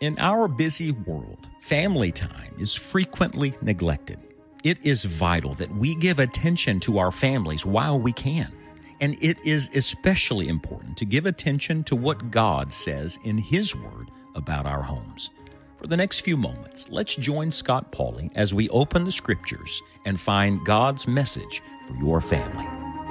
In our busy world, family time is frequently neglected. It is vital that we give attention to our families while we can. And it is especially important to give attention to what God says in His Word about our homes. For the next few moments, let's join Scott Pauley as we open the Scriptures and find God's message for your family.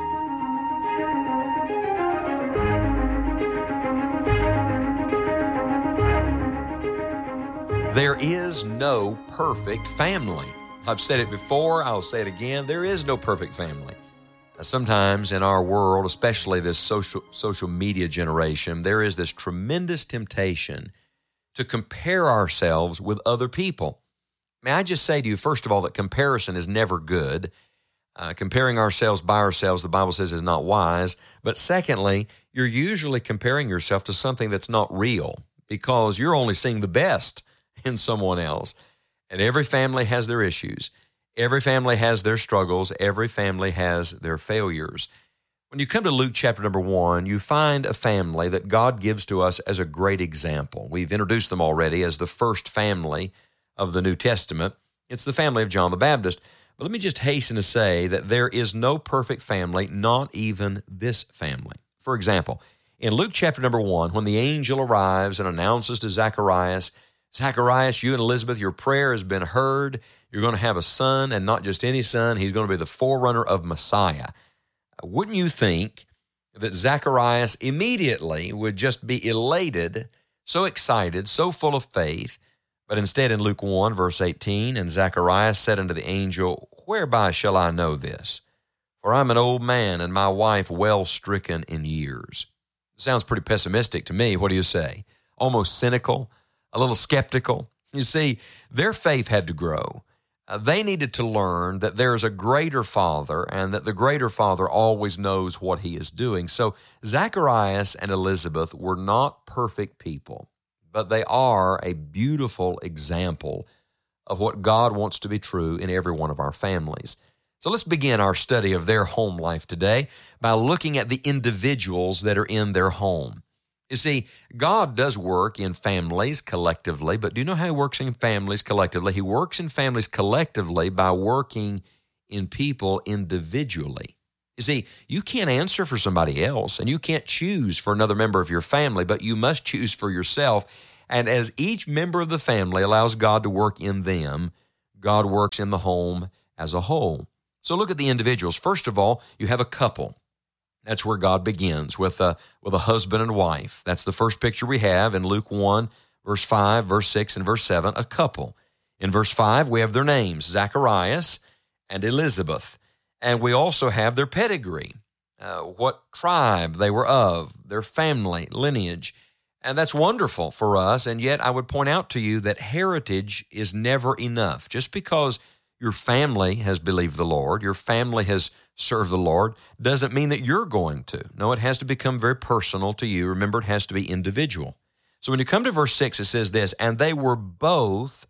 There is no perfect family. I've said it before, I'll say it again. There is no perfect family. Sometimes in our world, especially this social media generation, there is this tremendous temptation to compare ourselves with other people. May I just say to you, first of all, that comparison is never good. Comparing ourselves by ourselves, the Bible says, is not wise. But secondly, you're usually comparing yourself to something that's not real because you're only seeing the best in someone else. And every family has their issues. Every family has their struggles. Every family has their failures. When you come to Luke chapter number 1, you find a family that God gives to us as a great example. We've introduced them already as the first family of the New Testament. It's the family of John the Baptist. But let me just hasten to say that there is no perfect family, not even this family. For example, in Luke chapter number 1, when the angel arrives and announces to Zacharias, Zacharias, you and Elizabeth, your prayer has been heard. You're going to have a son, and not just any son. He's going to be the forerunner of Messiah. Wouldn't you think that Zacharias immediately would just be elated, so excited, so full of faith? But instead in Luke 1, verse 18, and Zacharias said unto the angel, whereby shall I know this? For I'm an old man, and my wife well stricken in years. Sounds pretty pessimistic to me. What do you say? Almost cynical? A little skeptical. You see, their faith had to grow. They needed to learn that there's a greater Father and that the greater Father always knows what He is doing. So Zacharias and Elizabeth were not perfect people, but they are a beautiful example of what God wants to be true in every one of our families. So let's begin our study of their home life today by looking at the individuals that are in their home. You see, God does work in families collectively, but do you know how He works in families collectively? He works in families collectively by working in people individually. You see, you can't answer for somebody else, and you can't choose for another member of your family, but you must choose for yourself. And as each member of the family allows God to work in them, God works in the home as a whole. So look at the individuals. First of all, you have a couple. That's where God begins with a husband and wife. That's the first picture we have in Luke 1, verse 5, verse 6, and verse 7, a couple. In verse 5, we have their names, Zacharias and Elizabeth. And we also have their pedigree, what tribe they were of, their family, lineage. And that's wonderful for us. And yet I would point out to you that heritage is never enough. Just because your family has believed the Lord, your family has served the Lord, doesn't mean that you're going to. No, it has to become very personal to you. Remember, it has to be individual. So when you come to verse 6, it says this, and they were both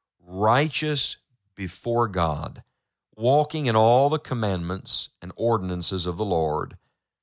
righteous before God, walking in all the commandments and ordinances of the Lord,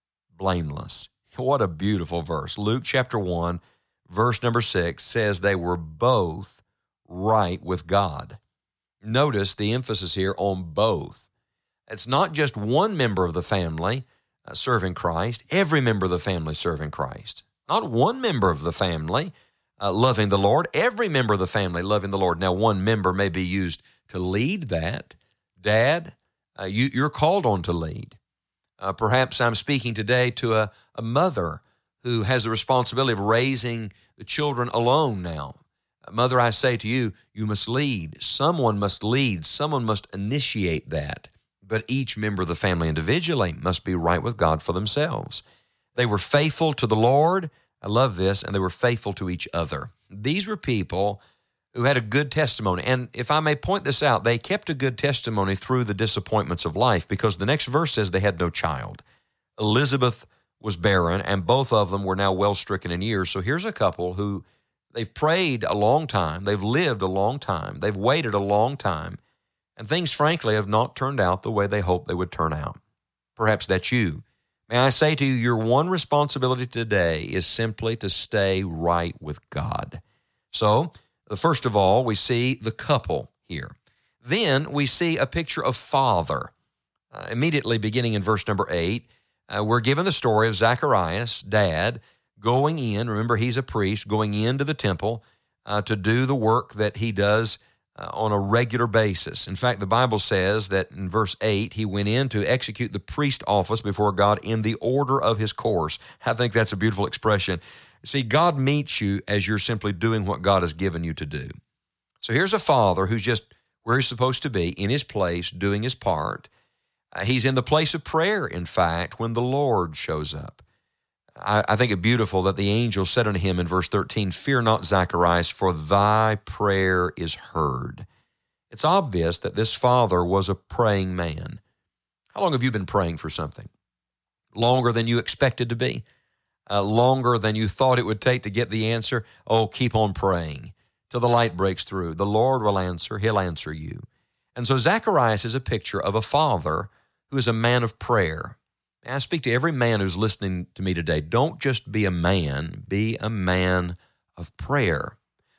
blameless. What a beautiful verse. Luke chapter 1, verse number 6 says they were both right with God. Notice the emphasis here on both. It's not just one member of the family serving Christ, every member of the family serving Christ. Not one member of the family loving the Lord, every member of the family loving the Lord. Now, one member may be used to lead that. Dad, you're called on to lead. Perhaps I'm speaking today to a mother who has the responsibility of raising the children alone now. Mother, I say to you, you must lead. Someone must lead. Someone must initiate that. But each member of the family individually must be right with God for themselves. They were faithful to the Lord. I love this. And they were faithful to each other. These were people who had a good testimony. And if I may point this out, they kept a good testimony through the disappointments of life because the next verse says they had no child. Elizabeth was barren, and both of them were now well stricken in years. So here's a couple who they've prayed a long time. They've lived a long time. They've waited a long time. And things, frankly, have not turned out the way they hoped they would turn out. Perhaps that's you. May I say to you, your one responsibility today is simply to stay right with God. So, first of all, we see the couple here. Then we see a picture of father. Immediately beginning in verse number 8, we're given the story of Zacharias, dad, going in. Remember, he's a priest, going into the temple to do the work that he does on a regular basis. In fact, the Bible says that in verse 8, he went in to execute the priest office before God in the order of his course. I think that's a beautiful expression. See, God meets you as you're simply doing what God has given you to do. So here's a father who's just where he's supposed to be, in his place, doing his part. He's in the place of prayer, in fact, when the Lord shows up. I think it beautiful that the angel said unto him in verse 13, "Fear not, Zacharias, for thy prayer is heard." It's obvious that this father was a praying man. How long have you been praying for something? Longer than you expected to be? Longer than you thought it would take to get the answer? Oh, keep on praying till the light breaks through. The Lord will answer. He'll answer you. And so Zacharias is a picture of a father who is a man of prayer. And I speak to every man who's listening to me today. Don't just be a man of prayer.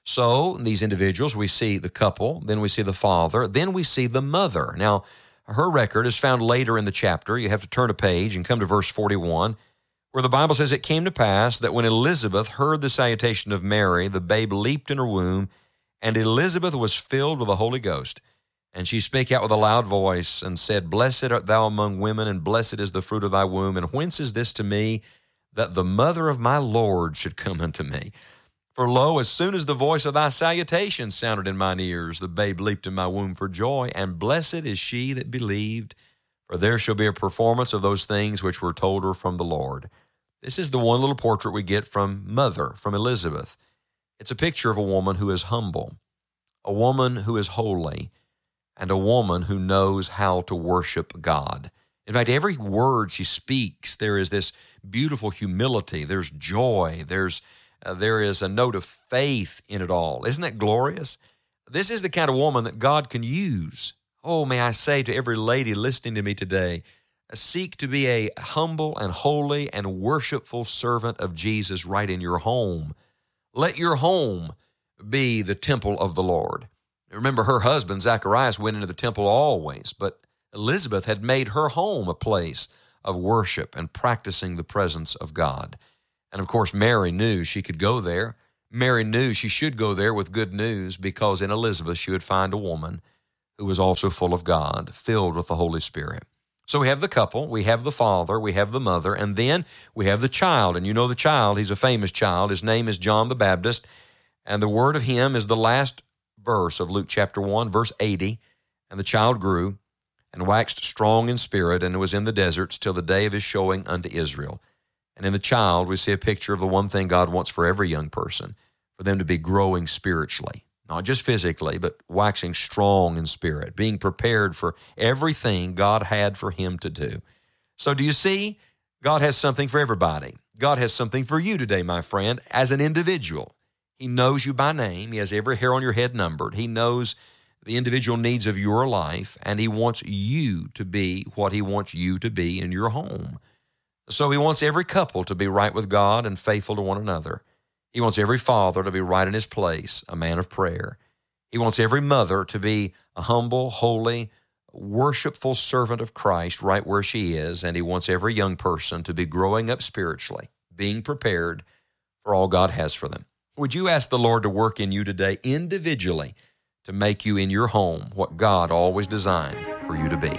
So these individuals, we see the couple, then we see the father, then we see the mother. Now, her record is found later in the chapter. You have to turn a page and come to verse 41, where the Bible says, "It came to pass that when Elizabeth heard the salutation of Mary, the babe leaped in her womb, and Elizabeth was filled with the Holy Ghost. And she spake out with a loud voice and said, Blessed art thou among women, and blessed is the fruit of thy womb. And whence is this to me, that the mother of my Lord should come unto me? For lo, as soon as the voice of thy salutation sounded in mine ears, the babe leaped in my womb for joy. And blessed is she that believed, for there shall be a performance of those things which were told her from the Lord." This is the one little portrait we get from mother, from Elizabeth. It's a picture of a woman who is humble, a woman who is holy, and a woman who knows how to worship God. In fact, every word she speaks, there is this beautiful humility. There's joy. There is a note of faith in it all. Isn't that glorious? This is the kind of woman that God can use. Oh, may I say to every lady listening to me today, seek to be a humble and holy and worshipful servant of Jesus right in your home. Let your home be the temple of the Lord. Remember, her husband, Zacharias, went into the temple always, but Elizabeth had made her home a place of worship and practicing the presence of God. And of course, Mary knew she could go there. Mary knew she should go there with good news, because in Elizabeth she would find a woman who was also full of God, filled with the Holy Spirit. So we have the couple, we have the father, we have the mother, and then we have the child. And you know the child, he's a famous child. His name is John the Baptist, and the word of him is the last verse of Luke chapter 1, verse 80. "And the child grew and waxed strong in spirit, and was in the deserts till the day of his showing unto Israel." And in the child, we see a picture of the one thing God wants for every young person, for them to be growing spiritually, not just physically, but waxing strong in spirit, being prepared for everything God had for him to do. So do you see? God has something for everybody. God has something for you today, my friend, as an individual. He knows you by name. He has every hair on your head numbered. He knows the individual needs of your life, and he wants you to be what he wants you to be in your home. So he wants every couple to be right with God and faithful to one another. He wants every father to be right in his place, a man of prayer. He wants every mother to be a humble, holy, worshipful servant of Christ right where she is, and he wants every young person to be growing up spiritually, being prepared for all God has for them. Would you ask the Lord to work in you today individually to make you in your home what God always designed for you to be?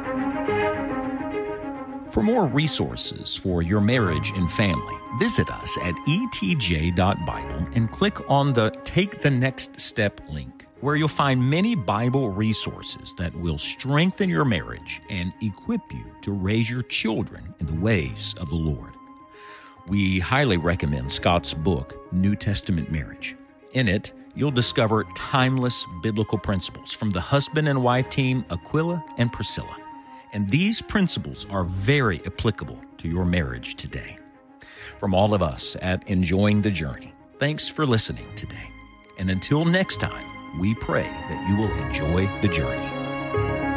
For more resources for your marriage and family, visit us at etj.bible and click on the Take the Next Step link, where you'll find many Bible resources that will strengthen your marriage and equip you to raise your children in the ways of the Lord. We highly recommend Scott's book, New Testament Marriage. In it, you'll discover timeless biblical principles from the husband and wife team, Aquila and Priscilla. And these principles are very applicable to your marriage today. From all of us at Enjoying the Journey, thanks for listening today. And until next time, we pray that you will enjoy the journey.